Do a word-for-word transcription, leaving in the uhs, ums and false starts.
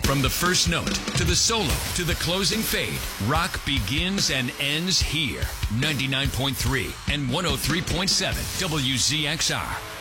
From the first note to the solo to the closing fade, rock begins and ends here. ninety-nine point three and one oh three point seven W Z X R.